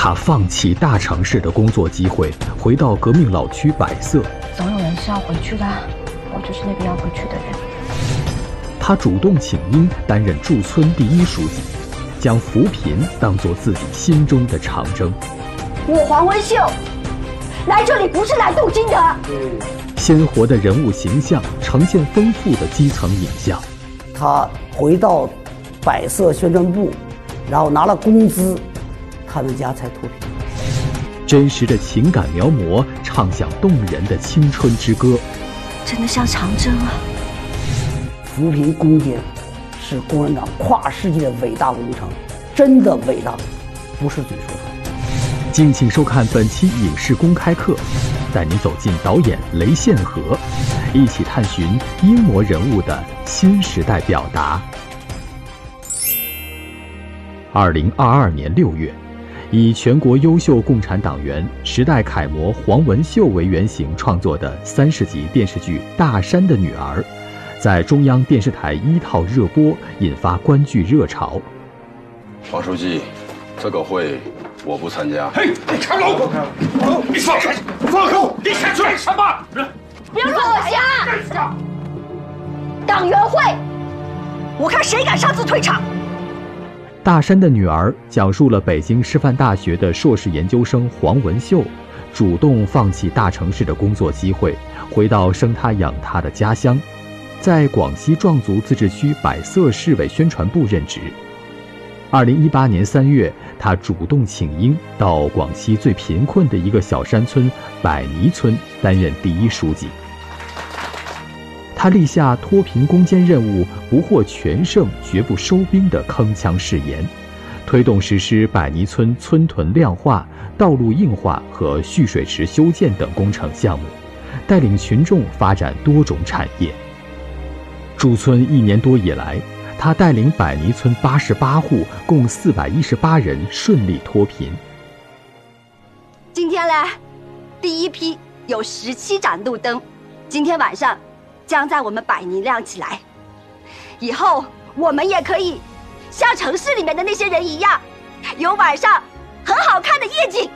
他放弃大城市的工作机会，回到革命老区百色。 总有人是要回去的，我就是那个要回去的人。 他主动请缨担任驻村第一书记，将扶贫当作自己心中的长征。 我黄文秀来这里不是来镀金的。 鲜活的人物形象呈现丰富的基层影像。 他回到百色宣传部，然后拿了工资，他们家才脱贫。 真实的情感描摹，唱响动人的青春之歌。 真的像长征啊！ 扶贫攻坚是共产党跨世纪的伟大工程，真的伟大，不是嘴说出来。 敬请收看本期影视公开课，带您走进导演雷宪和，一起探寻英模人物的新时代表达。2022年6月，以全国优秀共产党员、时代楷模黄文秀为原型创作的30集电视剧《大山的女儿》，在中央电视台1套热播，引发观剧热潮。 黄书记，这个会我不参加。 嘿，你开路！你放开！放手！你想干什么？ 不要乱来呀！党员会，我看谁敢擅自退场。 大山的女儿讲述了北京师范大学的硕士研究生黄文秀，主动放弃大城市的工作机会，回到生他养他的家乡，在广西壮族自治区百色市委宣传部任职。2018年3月，他主动请缨到广西最贫困的一个小山村百尼村担任第一书记。他立下脱贫攻坚任务不获全胜绝不收兵的铿锵誓言，推动实施百尼村村屯亮化、道路硬化和蓄水池修建等工程项目，带领群众发展多种产业。驻村1年多以来，他带领百尼村88户共418人顺利脱贫。 今天嘞，第一批有17盏路灯，今天晚上将在我们百尼亮起来。以后我们也可以像城市里面的那些人一样，有晚上很好看的夜景。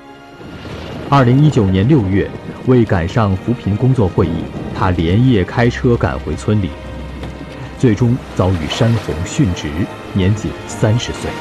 2019年6月，为赶上扶贫工作会议，他连夜开车赶回村里，最终遭遇山洪殉职，年仅30岁。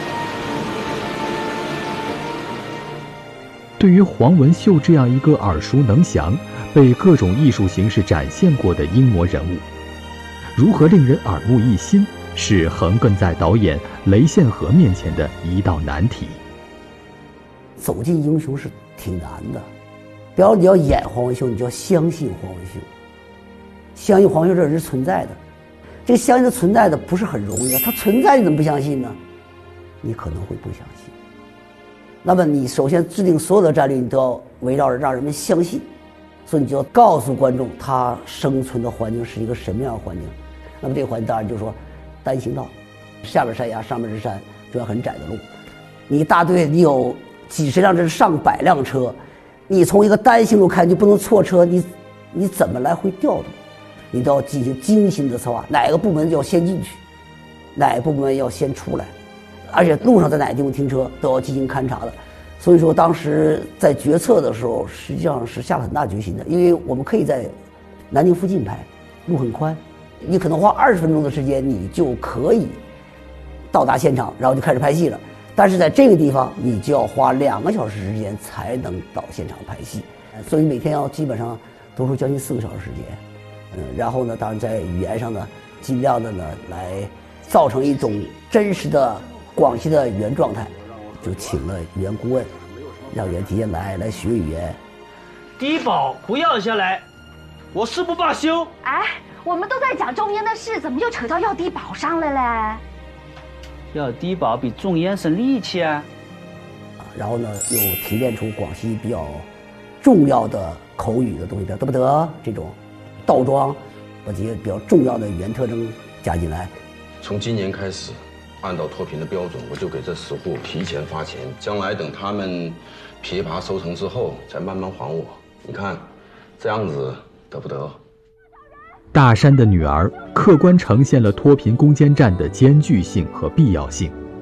对于黄文秀这样一个耳熟能详、被各种艺术形式展现过的英模人物，如何令人耳目一新，是横亘在导演雷宪和面前的一道难题。 走进英雄是挺难的，比方你要演黄文秀，你就要相信黄文秀，相信黄文秀这人是存在的。这个相信他存在的不是很容易啊，他存在你怎么不相信呢？你可能会不相信。那么你首先制定所有的战略，你都要围绕着让人们相信，所以你就要告诉观众他生存的环境是一个什么样的环境。那么这个环境当然就是说单行道，下边山崖上面是山，就要很窄的路。你大队你有几十辆甚至上百辆车，你从一个单行路开就不能错车，你怎么来回调动？你都要进行精心的策划，哪个部门要先进去，哪个部门要先出来，而且路上在哪个地方停车都要进行勘察的。所以说当时在决策的时候实际上是下了很大决心的，因为我们可以在南京附近拍，路很宽，你可能花20分钟的时间你就可以到达现场，然后就开始拍戏了。但是在这个地方你就要花2个小时时间才能到现场拍戏，所以每天要基本上都是将近4个小时时间。然后呢，当然在语言上呢，尽量的呢来造成一种真实的广西的语言状态，就请了语言顾问，让语言体验来学语言。 低保不要下来，我誓不罢休。 哎，我们都在讲中烟的事，怎么又扯到要低保上了嘞？ 要低保比种烟省力气啊。 然后呢，又提炼出广西比较重要的口语的东西，得不得这种倒装，把这些比较重要的语言特征加进来。 从今年开始，按照脱贫的标准，我就给这10户提前发钱，将来等他们枇杷收成之后再慢慢还我。你看，这样子得不得？ 大山的女儿客观呈现了脱贫攻坚战的艰巨性和必要性。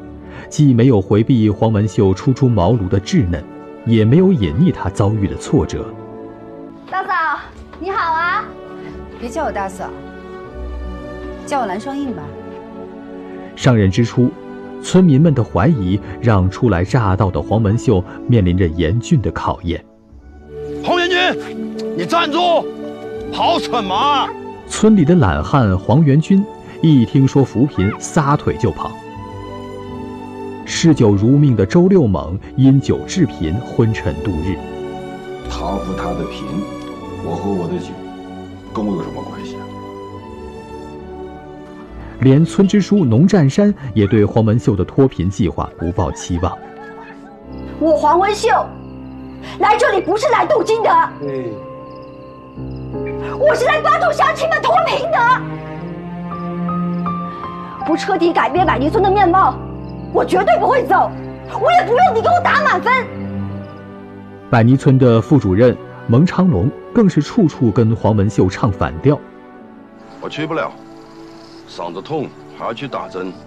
既没有回避黄文秀初出茅庐的稚嫩，也没有隐匿她遭遇的挫折。 大嫂，你好啊！ 别叫我大嫂，叫我蓝双印吧。 上任之初，村民们的怀疑让初来乍到的黄文秀面临着严峻的考验。 黄元军，你站住！跑什么？ 村里的懒汉黄元军一听说扶贫，撒腿就跑。嗜酒如命的周六猛因酒致贫，昏沉度日。 他扶他的贫，我喝我的酒，跟我有什么关系啊？ 连村支书农占山也对黄文秀的脱贫计划不抱期望。 我黄文秀来这里不是来镀金的，我是来帮助乡亲们脱贫的。不彻底改变百泥村的面貌，我绝对不会走，我也不用你给我打满分。 百泥村的副主任蒙长龙更是处处跟黄文秀唱反调。 我去不了，嗓子痛还要去打针。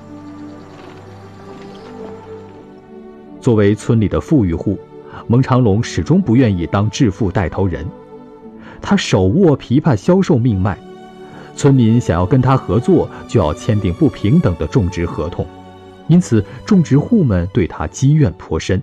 作为村里的富裕户，蒙长龙始终不愿意当致富带头人。他手握枇杷销售命脉，村民想要跟他合作，就要签订不平等的种植合同，因此种植户们对他积怨颇深。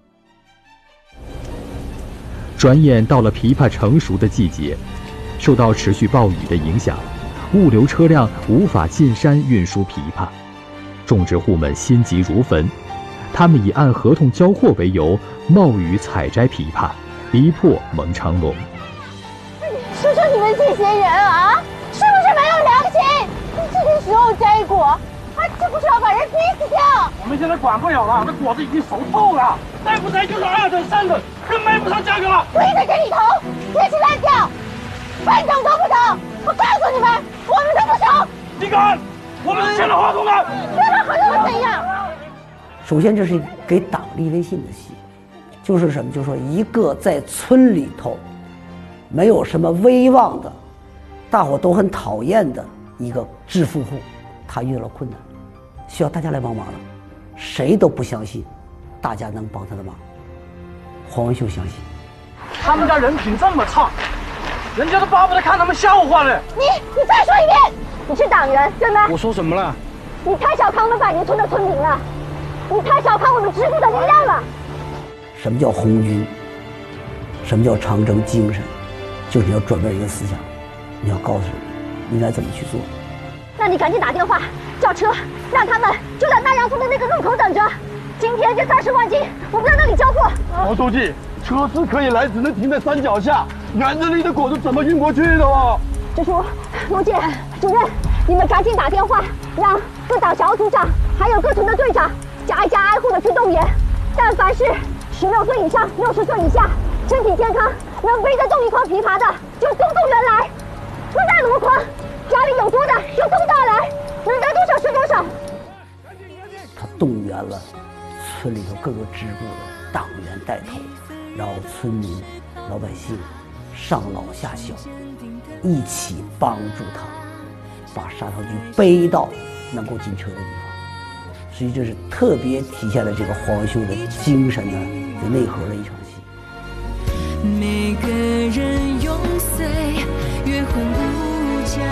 转眼到了枇杷成熟的季节，受到持续暴雨的影响，物流车辆无法进山运输枇杷，种植户们心急如焚，他们以按合同交货为由，冒雨采摘枇杷，逼迫蒙长龙。 说说你们这些人啊，是不是没有良心？这个时候摘果，这不是要把人逼死掉？ 我们现在管不了了，这果子已经熟透了，再不摘就是2等3等，更卖不上价格了。 跪在这里头，铁起烂掉，半等都不等！我告诉你们，我们都不收。 你敢？我们是签了合同的。 签了合同又怎样？ 首先，这是给党立威信的戏，就是什么？就是说，一个在村里头没有什么威望的，大伙都很讨厌的一个致富户，他遇到了困难，需要大家来帮忙了，谁都不相信大家能帮他的忙。黄文秀相信， 他们家人品这么差，人家都巴不得看他们笑话了。 你再说一遍，你是党员对吗？ 我说什么了？ 你太小看我们百年村的村民了，你太小看我们支部的力量了。 什么叫红军？什么叫长征精神？就是你要转变一个思想，你要告诉人应该怎么去做。 那你赶紧打电话叫车，让他们就在南阳村的那个路口等着。今天这30万斤，我们在那里交货。 王书记，车是可以来，只能停在山脚下，园子里的果子怎么运过去的啊？ 支书、罗姐、主任，你们赶紧打电话，让各党小组长还有各村的队长家家挨户的去动员。但凡是16岁以上、60岁以下，身体健康，能背得动一筐枇杷的，就都动员来。不在箩筐，家里有多的就都带来，能带多少是多少。 他动员了村里头各个支部的党员带头，然后村民、老百姓上老下小，一起帮助他把沙条局背到能够进车的地方。所以这是特别体现了这个黄文秀的精神的内核的一场戏。 每个人永岁月魂无价。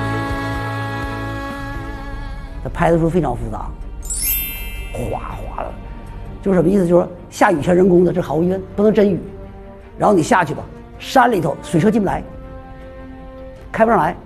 他拍的时候非常复杂，哗哗的，就是什么意思？就是说下雨全人工的，这毫无疑问不能真雨。然后你下去吧，山里头水车进不来，开不上来，